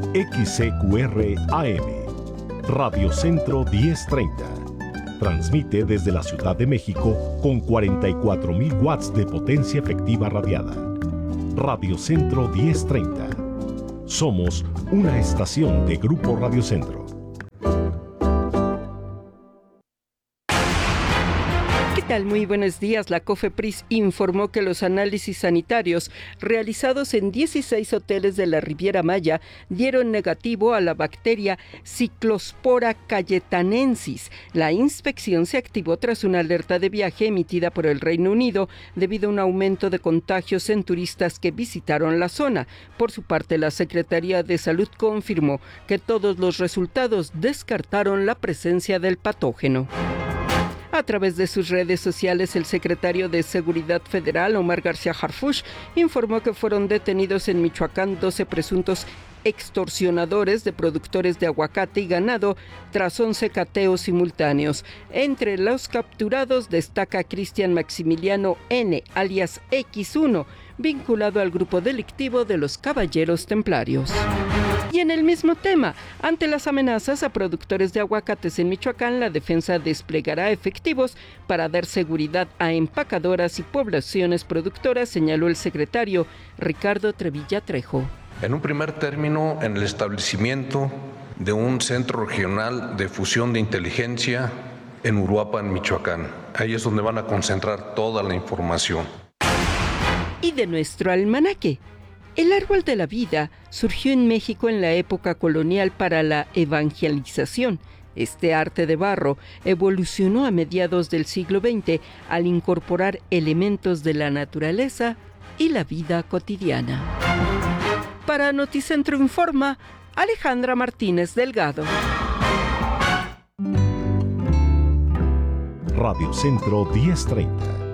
XCQR AM, Radio Centro 1030. Transmite desde la Ciudad de México con 44,000 watts de potencia efectiva radiada. Radio Centro 1030. Somos una estación de Grupo Radio Centro. ¿Qué tal? Muy buenos días. La COFEPRIS informó que los análisis sanitarios realizados en 16 hoteles de la Riviera Maya dieron negativo a la bacteria Cyclospora cayetanensis. La inspección se activó tras una alerta de viaje emitida por el Reino Unido debido a un aumento de contagios en turistas que visitaron la zona. Por su parte, la Secretaría de Salud confirmó que todos los resultados descartaron la presencia del patógeno. A través de sus redes sociales, el secretario de Seguridad Federal, Omar García Harfuch, informó que fueron detenidos en Michoacán 12 presuntos extorsionadores de productores de aguacate y ganado tras 11 cateos simultáneos. Entre los capturados destaca Cristian Maximiliano N., alias X1, vinculado al grupo delictivo de los Caballeros Templarios. Y en el mismo tema, ante las amenazas a productores de aguacates en Michoacán, la defensa desplegará efectivos para dar seguridad a empacadoras y poblaciones productoras, señaló el secretario Ricardo Trevilla Trejo. En un primer término, en el establecimiento de un centro regional de fusión de inteligencia en Uruapan, Michoacán. Ahí es donde van a concentrar toda la información. Y de nuestro almanaque. El árbol de la vida surgió en México en la época colonial para la evangelización. Este arte de barro evolucionó a mediados del siglo XX al incorporar elementos de la naturaleza y la vida cotidiana. Para Noticentro Informa, Alejandra Martínez Delgado. Radio Centro 1030.